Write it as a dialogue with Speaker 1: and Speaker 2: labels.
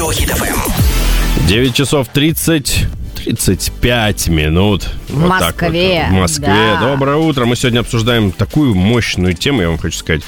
Speaker 1: Радио Хит ФМ.
Speaker 2: 9 часов 35 минут.
Speaker 3: В Москве.
Speaker 2: В Москве.
Speaker 3: Да.
Speaker 2: Доброе утро. Мы сегодня обсуждаем такую мощную тему, я вам хочу сказать.